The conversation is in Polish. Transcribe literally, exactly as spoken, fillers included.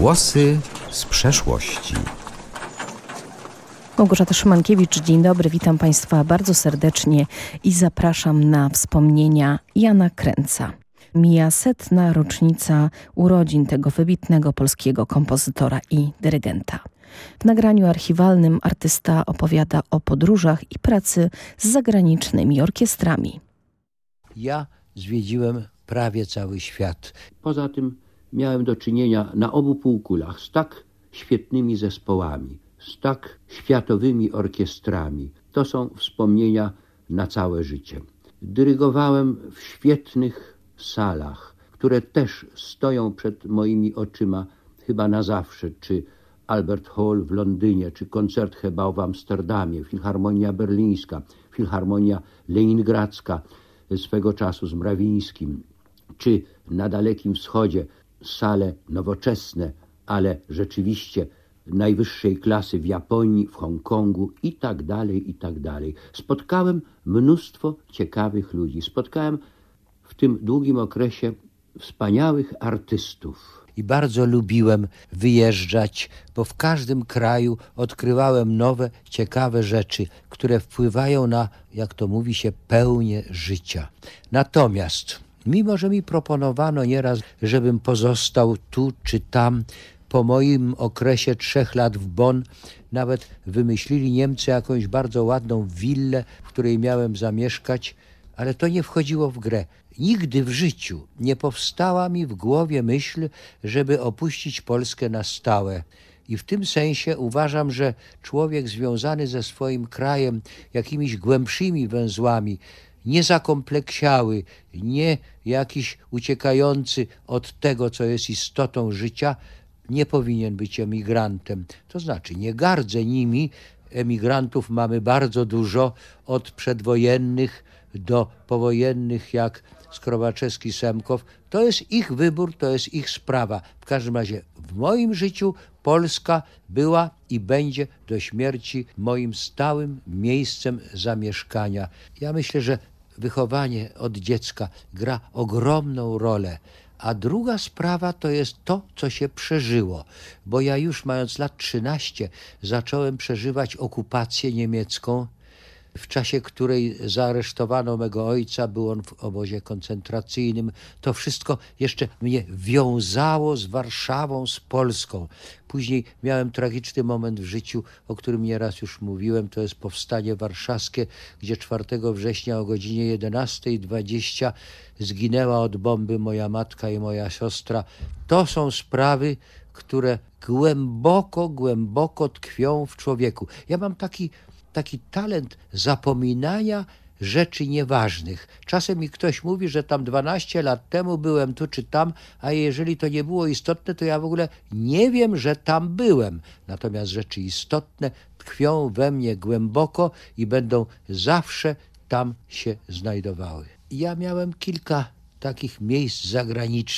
Głosy z przeszłości. Małgorzata Szymankiewicz, dzień dobry, witam Państwa bardzo serdecznie i zapraszam na wspomnienia Jana Kręca. Mija setna rocznica urodzin tego wybitnego polskiego kompozytora i dyrygenta. W nagraniu archiwalnym artysta opowiada o podróżach i pracy z zagranicznymi orkiestrami. Ja zwiedziłem prawie cały świat. Poza tym miałem do czynienia na obu półkulach z tak świetnymi zespołami, z tak światowymi orkiestrami. To są wspomnienia na całe życie. Dyrygowałem w świetnych salach, które też stoją przed moimi oczyma chyba na zawsze, czy Albert Hall w Londynie, czy Koncertgebouw w Amsterdamie, Filharmonia Berlińska, Filharmonia Leningradzka swego czasu z Mrawińskim, czy na Dalekim Wschodzie sale nowoczesne, ale rzeczywiście najwyższej klasy w Japonii, w Hongkongu i tak dalej, i tak dalej. Spotkałem mnóstwo ciekawych ludzi. Spotkałem w tym długim okresie wspaniałych artystów. I bardzo lubiłem wyjeżdżać, bo w każdym kraju odkrywałem nowe, ciekawe rzeczy, które wpływają na, jak to mówi się, pełnię życia. Natomiast, mimo że mi proponowano nieraz, żebym pozostał tu czy tam, po moim okresie trzech lat w Bonn nawet wymyślili Niemcy jakąś bardzo ładną willę, w której miałem zamieszkać, ale to nie wchodziło w grę. Nigdy w życiu nie powstała mi w głowie myśl, żeby opuścić Polskę na stałe. I w tym sensie uważam, że człowiek związany ze swoim krajem jakimiś głębszymi węzłami, nie zakompleksiały, nie jakiś uciekający od tego, co jest istotą życia, nie powinien być emigrantem. To znaczy, nie gardzę nimi. Emigrantów mamy bardzo dużo, od przedwojennych do powojennych, jak Skrobaczewski, Semkow. To jest ich wybór, to jest ich sprawa. W każdym razie w moim życiu Polska była i będzie do śmierci moim stałym miejscem zamieszkania. Ja myślę, że wychowanie od dziecka gra ogromną rolę. A druga sprawa to jest to, co się przeżyło, bo ja już mając lat trzynaście zacząłem przeżywać okupację niemiecką, w czasie której zaaresztowano mego ojca, był on w obozie koncentracyjnym. To wszystko jeszcze mnie wiązało z Warszawą, z Polską. Później miałem tragiczny moment w życiu, o którym nieraz już mówiłem, to jest powstanie warszawskie, gdzie czwartego września o godzinie jedenastej dwadzieścia zginęła od bomby moja matka i moja siostra. To są sprawy, które głęboko, głęboko tkwią w człowieku. Ja mam taki taki talent zapominania rzeczy nieważnych. Czasem mi ktoś mówi, że tam dwanaście lat temu byłem tu czy tam, a jeżeli to nie było istotne, to ja w ogóle nie wiem, że tam byłem. Natomiast rzeczy istotne tkwią we mnie głęboko i będą zawsze tam się znajdowały. Ja miałem kilka takich miejsc zagranicznych.